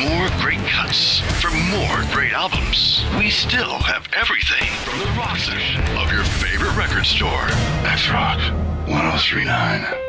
more great cuts, for more great albums. We still have everything from the rock section of your favorite record store. X Rock 1039.